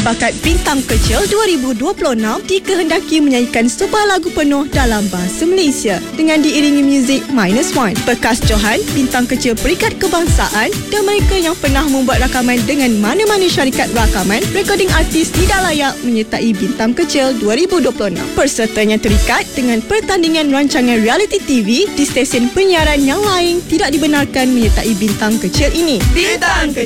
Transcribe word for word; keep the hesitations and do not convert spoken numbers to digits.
bakat Bintang Kecil dua ribu dua puluh enam dikehendaki menyanyikan sebuah lagu penuh dalam bahasa Malaysia dengan diiringi muzik Minus One, bekas Johan, bintang kecil peringkat kebangsaan dan mereka yang pernah membuat rakaman dengan mana-mana syarikat rakaman, recording artis tidak layak menyertai Bintang Kecil dua ribu dua puluh enam. Pesertanya terikat dengan pertandingan rancangan reality T V di stesen penyiaran yang lain tidak dibenarkan menyertai Bintang Kecil ini. Bintang Kecil